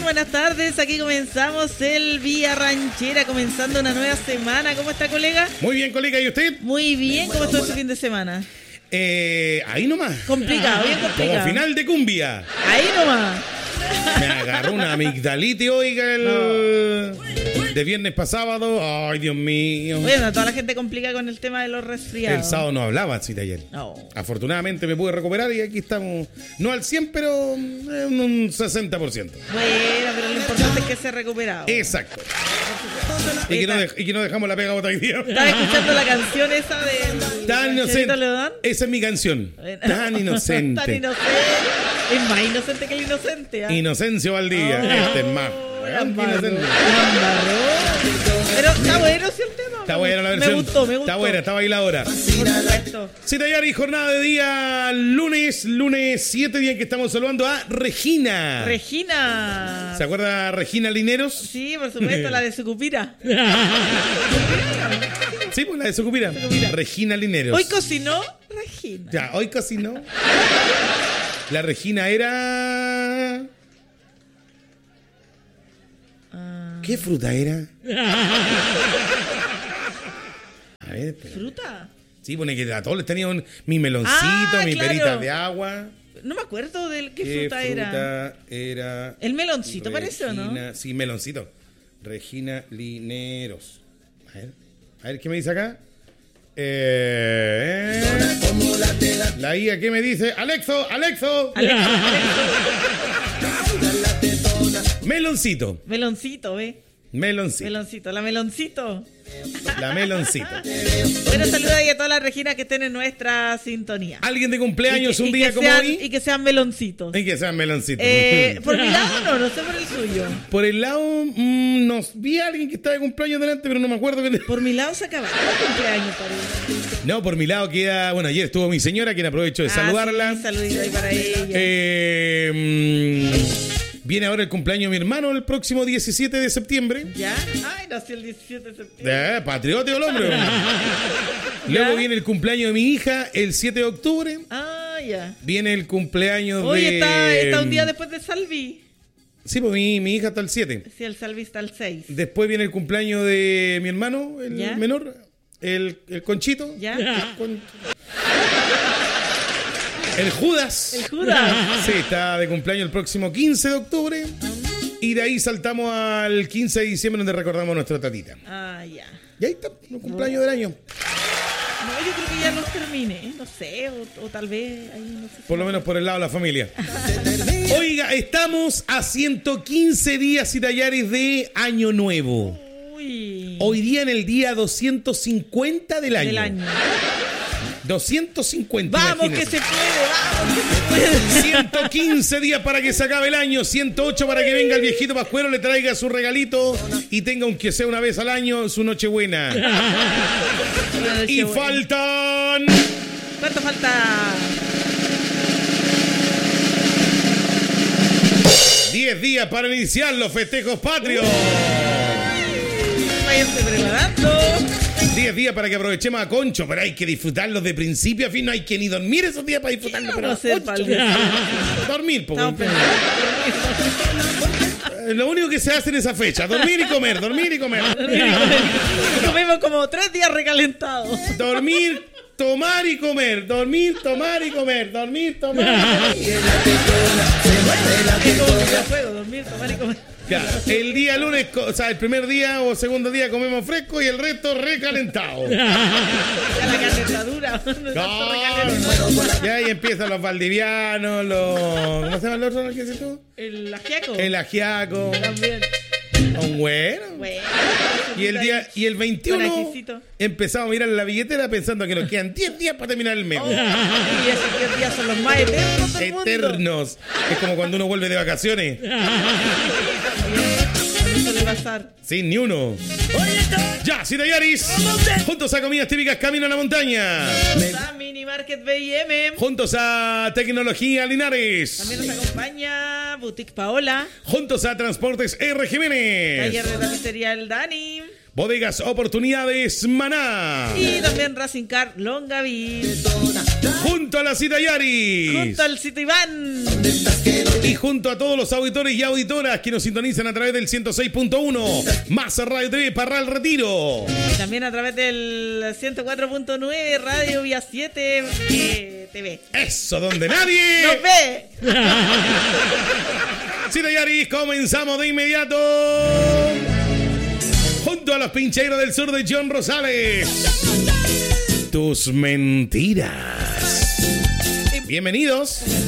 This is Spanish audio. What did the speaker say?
buenas tardes. Aquí comenzamos el Vía Ranchera, comenzando una nueva semana. ¿Cómo está, colega? Muy bien, colega. ¿Y usted? Muy bien. ¿Cómo estuvo su fin de semana? Ahí nomás. Complicado, bien complicado. Como final de cumbia. Ahí nomás. Me agarró una amigdalitis, oiga, de viernes para sábado. Ay, Dios mío. Bueno, toda la gente complica con el tema de los resfriados. El sábado no hablaba, sí, de ayer. No. Afortunadamente me pude recuperar y aquí estamos, no al 100, pero en un 60%. Bueno, pero lo importante es que se ha recuperado. Exacto. Y que no dejamos la pega otra día. ¿Estás escuchando la canción esa de Tan inocente. Leodán? Esa es mi canción. Tan inocente. Tan inocente. Es más inocente que el inocente. ¿Ah? Inocencio Valdía. Este es más. Inocente. Pero está bueno, ¿sí, el tema? Está buena la versión. Me gustó. Está buena, está bailadora. Por supuesto. Cita Yari, jornada de día lunes 7, día en que estamos saludando a Regina. Regina. ¿Se acuerda Regina Lineros? Sí, por supuesto, la de Sucupira. Sí, pues la de Sucupira. Regina Lineros. Hoy cocinó Regina. Ya, hoy cocinó. La Regina era... ¿Qué fruta era? A ver, espera. ¿Fruta? Sí, pone que a todos les tenían mi meloncito, mi claro. perita de agua. No me acuerdo de qué fruta era. El meloncito, Regina, parece, ¿o no? Sí, meloncito. Regina Lineros. A ver, ¿qué me dice acá? La IA, ¿qué me dice? Alexo. Meloncito. Meloncito, ¿ve? Meloncito. La meloncito. La meloncito. Bueno, saludos ahí a todas las Reginas que estén en nuestra sintonía. Alguien de cumpleaños un día como sean, hoy. Y que sean meloncitos. Y que sean meloncitos. Por mi lado no sé por el suyo. Por el lado, nos vi a alguien que estaba de cumpleaños delante, pero no me acuerdo. Por mi lado se acabaron los cumpleaños, parece. No, por mi lado queda... Bueno, ayer estuvo mi señora, quien aprovecho de saludarla. Sí, saludito ahí para ella. Viene ahora el cumpleaños de mi hermano el próximo 17 de septiembre. ¿Ya? Ay, nació el 17 de septiembre. Patriótico el hombre. Luego viene el cumpleaños de mi hija el 7 de octubre. Ah, ya. Viene el cumpleaños Oye, de... está un día después de Salvi. Sí, pues mi hija está el 7. Sí, el Salvi está el 6. Después viene el cumpleaños de mi hermano, el ¿Ya? menor, el Conchito. ¿Ya? El Judas. El Judas. Sí, está de cumpleaños el próximo 15 de octubre. Y de ahí saltamos al 15 de diciembre donde recordamos a nuestra tatita. Ah, ya. Y ahí está, el cumpleaños del año. No, yo creo que ya los terminé. No sé, o tal vez ahí no sé. Por lo menos por el lado de la familia. Oiga, estamos a 115 días y tallares de Año Nuevo. Uy. Hoy día en el día 250 del año. 250. Vamos imagínese. que se puede, vamos que se puede. 115 días para que se acabe el año, 108 para que venga el viejito pascuero, le traiga su regalito y tenga, aunque sea una vez al año, su Nochebuena. Y faltan... ¿Cuánto falta? 10 días para iniciar los festejos patrios. Váyanse preparando. 10 días para que aprovechemos a Concho, pero hay que disfrutarlos de principio a fin, no hay que ni dormir esos días para disfrutarlos. Pero vamos a hacer para el día? Dormir, po. Estamos pensando. Lo único que se hace en esa fecha, dormir y comer, dormir y comer. Comemos como 3 días recalentados. Dormir, tomar y comer, dormir, tomar y comer, dormir, tomar. Dormir, tomar y comer. Claro, el día lunes, o sea, el primer día o segundo día comemos fresco y el resto recalentado. Ya la carne está dura. No, ya ahí empiezan los valdivianos, ¿cómo se llaman los otros que dices tú? El ajiaco. El ajiaco. También. Bueno. Y el 21 empezamos a mirar la billetera pensando que nos quedan 10 días para terminar el mes. Y esos 10 días son los más eternos del mundo. Eternos. Es como cuando uno vuelve de vacaciones. No suele pasar. Sin ni uno. Ya, Cita Yaris. Juntos a comidas típicas Camino a la Montaña. A Mini Market B&M. Juntos a Tecnología Linares. También nos acompaña Boutique Paola. Juntos a Transportes R. Jiménez. Taller de tapicería El Dani. Bodegas Oportunidades Maná. Y también Racing Car Longaví. Junto a la Cita Yaris. Junto al Cito Iván. Y junto a todos los auditores y auditoras que nos sintonizan a través del 106.1, Más Radio TV Parral Retiro. También a través del 104.9 Radio Vía 7 TV. Eso, donde nadie ¡nos ve! Sí, Yaris, comenzamos de inmediato. Junto a los pincheiros del sur de John Rosales. Tus mentiras. Bienvenidos.